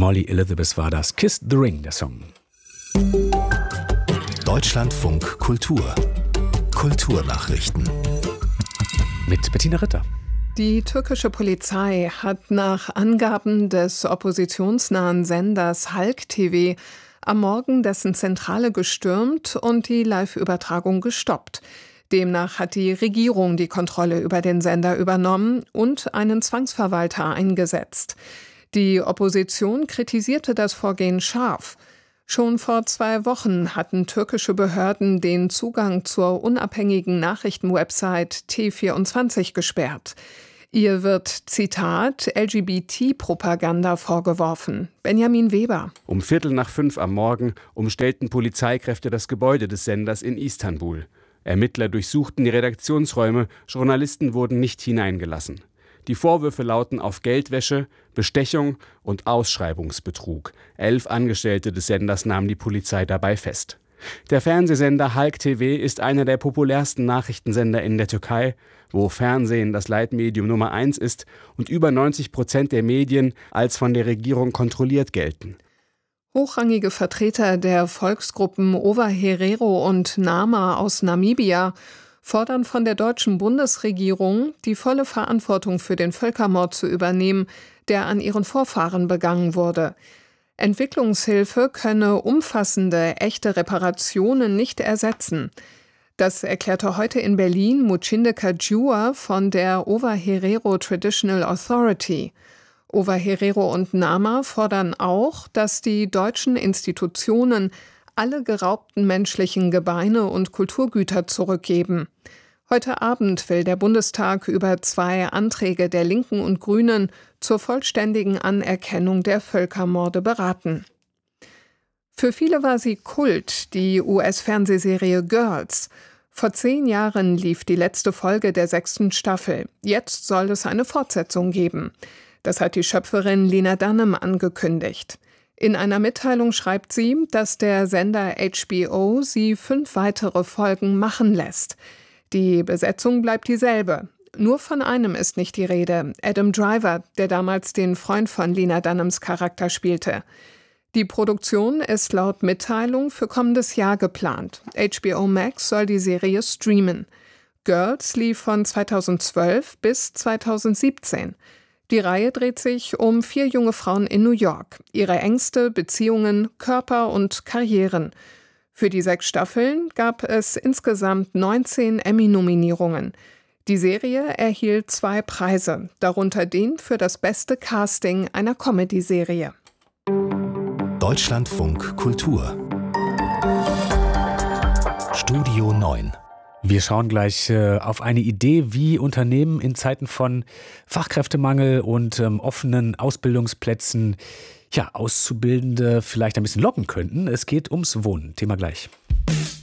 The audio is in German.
Molly Elizabeth war das. Kiss the Ring, der Song. Deutschlandfunk Kultur. Kulturnachrichten. Mit Bettina Ritter. Die türkische Polizei hat nach Angaben des oppositionsnahen Senders Halk TV am Morgen dessen Zentrale gestürmt und die Live-Übertragung gestoppt. Demnach hat die Regierung die Kontrolle über den Sender übernommen und einen Zwangsverwalter eingesetzt. Die Opposition kritisierte das Vorgehen scharf. Schon vor 2 Wochen hatten türkische Behörden den Zugang zur unabhängigen Nachrichtenwebsite T24 gesperrt. Ihr wird, Zitat, LGBT-Propaganda vorgeworfen. Benjamin Weber. Um 4:45 am Morgen umstellten Polizeikräfte das Gebäude des Senders in Istanbul. Ermittler durchsuchten die Redaktionsräume, Journalisten wurden nicht hineingelassen. Die Vorwürfe lauten auf Geldwäsche, Bestechung und Ausschreibungsbetrug. 11 Angestellte des Senders nahm die Polizei dabei fest. Der Fernsehsender Halk TV ist einer der populärsten Nachrichtensender in der Türkei, wo Fernsehen das Leitmedium Nummer 1 ist und über 90% der Medien als von der Regierung kontrolliert gelten. Hochrangige Vertreter der Volksgruppen Ovaherero und Nama aus Namibia fordern von der deutschen Bundesregierung, die volle Verantwortung für den Völkermord zu übernehmen, der an ihren Vorfahren begangen wurde. Entwicklungshilfe könne umfassende, echte Reparationen nicht ersetzen. Das erklärte heute in Berlin Muchinde Kajua von der Ovaherero Traditional Authority. Ovaherero und Nama fordern auch, dass die deutschen Institutionen alle geraubten menschlichen Gebeine und Kulturgüter zurückgeben. Heute Abend will der Bundestag über 2 Anträge der Linken und Grünen zur vollständigen Anerkennung der Völkermorde beraten. Für viele war sie Kult, die US-Fernsehserie Girls. Vor 10 Jahren lief die letzte Folge der 6. Staffel. Jetzt soll es eine Fortsetzung geben. Das hat die Schöpferin Lena Dunham angekündigt. In einer Mitteilung schreibt sie, dass der Sender HBO sie 5 weitere Folgen machen lässt. Die Besetzung bleibt dieselbe. Nur von einem ist nicht die Rede, Adam Driver, der damals den Freund von Lena Dunhams Charakter spielte. Die Produktion ist laut Mitteilung für kommendes Jahr geplant. HBO Max soll die Serie streamen. Girls lief von 2012 bis 2017. Die Reihe dreht sich um 4 junge Frauen in New York, ihre Ängste, Beziehungen, Körper und Karrieren. Für die 6 Staffeln gab es insgesamt 19 Emmy-Nominierungen. Die Serie erhielt 2 Preise, darunter den für das beste Casting einer Comedy-Serie. Deutschlandfunk Kultur. Studio 9. Wir schauen gleich auf eine Idee, wie Unternehmen in Zeiten von Fachkräftemangel und offenen Ausbildungsplätzen Auszubildende vielleicht ein bisschen locken könnten. Es geht ums Wohnen. Thema gleich.